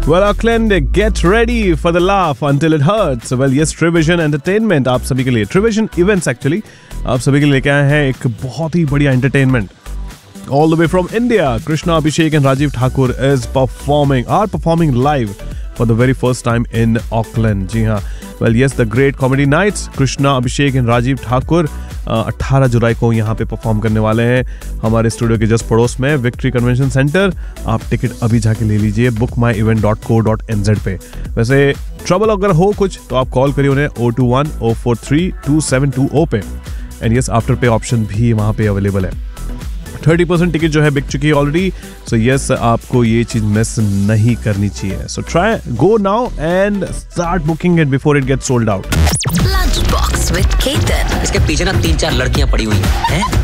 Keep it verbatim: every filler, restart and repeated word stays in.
Well, Auckland, get ready for the laugh until it hurts. Well, yes, Trivision Entertainment आप सभी के लिए, Trivision Events actually, आप सभी के लिए लेके आए हैं एक बहुत ही बढ़िया entertainment. All the way from India, Krishna Abhishek and Rajiv Thakur is performing, are performing live for the very first time in Auckland. जी हाँ, well yes, the great comedy nights, Krishna Abhishek and Rajiv Thakur अठारह जुलाई को यहाँ पे perform करने वाले हैं हमारे studio के जस्ट पड़ोस में विक्ट्री कन्वेंशन सेंटर. आप टिकट अभी जाके ले लीजिए बुक माई event dot co dot N Z पे. वैसे ट्रबल अगर हो कुछ तो आप कॉल करिए उन्हें O two one O four three to seven two O पे. एंड यस, आफ्टर पे ऑप्शन भी वहाँ पे अवेलेबल है. थर्टी परसेंट टिकट जो है बिक चुकी है ऑलरेडी. सो यस, आपको ये चीज मिस नहीं करनी चाहिए. So try go now and start booking it before it gets sold out. Lunch box with Ketan. इसके पीछे ना तीन चार लड़कियां पड़ी हुई हैं.